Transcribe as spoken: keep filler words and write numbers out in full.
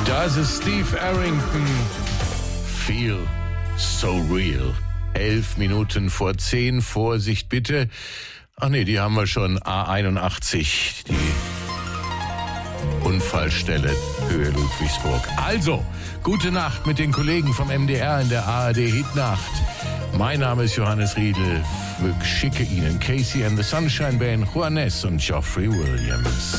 Das ist Steve Arrington. Feel so real. Elf Minuten vor zehn. Vorsicht bitte. Ach nee, die haben wir schon. A einundachtzig. Die Unfallstelle Höhe Ludwigsburg. Also, gute Nacht mit den Kollegen vom M D R in der A R D Hitnacht. Mein Name ist Johannes Riedel. Ich schicke Ihnen Casey and the Sunshine Band, Juanes und Geoffrey Williams.